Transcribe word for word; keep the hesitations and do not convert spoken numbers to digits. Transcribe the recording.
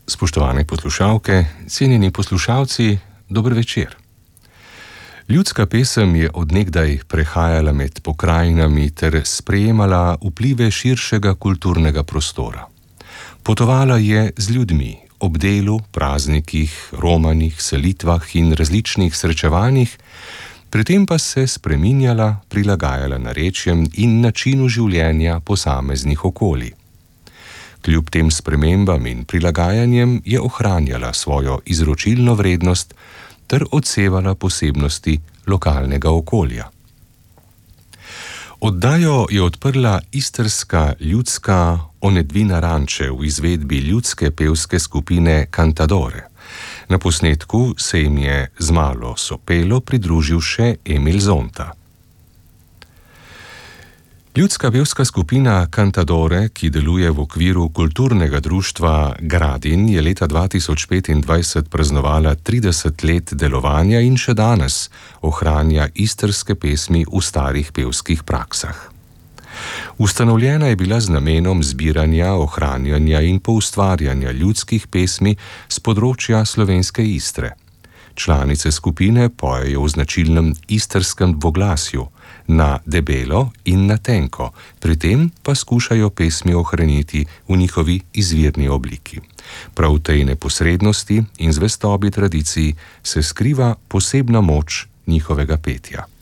Spoštovane poslušalke, cenjeni poslušalci, dober večer. Ljudska pesem je od nekdaj prehajala med pokrajinami ter sprejemala vplive širšega kulturnega prostora. Potovala je z ljudmi ob delu, praznikih, romanih, selitvah in različnih srečevanjih, pri tem pa se spreminjala, prilagajala narečjem in načinu življenja posameznih okolij. Kljub tem spremembam in prilagajanjem je ohranjala svojo izročilno vrednost ter odsevala posebnosti lokalnega okolja. Oddajo je odprla istrska ljudska Onedvina Ranče v izvedbi ljudske pevske skupine Cantadore. Na posnetku se jim je z malo sopelo pridružil še Emil Zonta. Ljudska pevska skupina Cantadore, ki deluje v okviru kulturnega društva Gradin, je leta dva tisoč petindvajset praznovala trideset let delovanja in še danes ohranja istrske pesmi v starih pevskih praksah. Ustanovljena je bila z namenom zbiranja, ohranjanja in poustvarjanja ljudskih pesmi s področja slovenske Istre. Članice skupine pojejo v značilnem istrskem dvoglasju, na debelo in na tenko, pri tem pa skušajo pesmi ohraniti v njihovi izvirni obliki. Prav v tej neposrednosti in zvestobi tradiciji se skriva posebna moč njihovega petja.